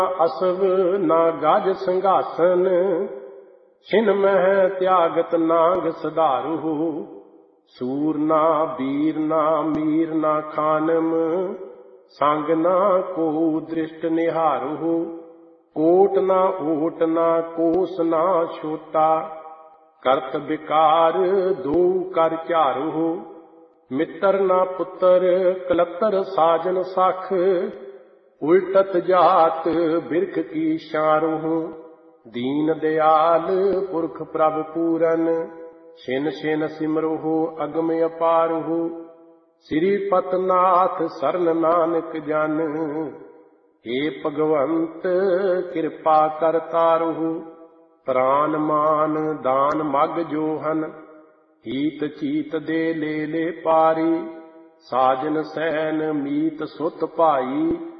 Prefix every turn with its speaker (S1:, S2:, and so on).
S1: ਅਸਵ ਨਾ ਗਜ ਸਿੰਘਾਸਨ, ਛਿਨ ਮਹਿ ਤਿਆਗਤ ਨਾਗ ਸਧਾਰੂ। ਸੂਰ ਨਾ ਬੀਰ ਨਾ ਮੀਰ ਨਾ ਖਾਨਮ, ਸੰਗ ਨਾ ਕੋ ਦ੍ਰਿਸ਼ਟ ਨਿਹਾਰੂ। ਕੋਟ ਨਾ ਓਟ ਨਾ ਕੋਸ ਨਾ ਛੋਟਾ, ਕਰਤ ਵਿਕਾਰ ਦੋ ਕਰ ਝਾਰੂ। ਮਿੱਤਰ ਨਾ ਪੁੱਤਰ ਕਲੱਤਰ ਸਾਜਨ ਸਖ, ਉਲਟਤ ਜਾਤ ਬਿਰਖ ਕੀ ਛਾਰੂ। ਦੀਨ ਦਿਆਲ ਪੁਰਖ ਪ੍ਰਭ ਪੂਰਨ, ਛਿਨ ਛਿਨ ਸਿਮਰਹੁ ਅਗਮ ਅਪਾਰਹੁ। ਸ੍ਰੀ ਪਤਨਾਥ ਸਰਨ ਨਾਨਕ ਜਨ, ਏ ਭਗਵੰਤ ਕਿਰਪਾ ਕਰ ਤਾਰਹੁ। ਪ੍ਰਾਨ ਮਾਨ ਦਾਨ ਮਗ ਜੋਹਨ, ਹੀਤ ਚੀਤ ਦੇ ਲੈ ਲੈ ਪਾਰੀ। ਸਾਜਨ ਸੈਨ ਮੀਤ ਸੁਤ ਭਾਈ,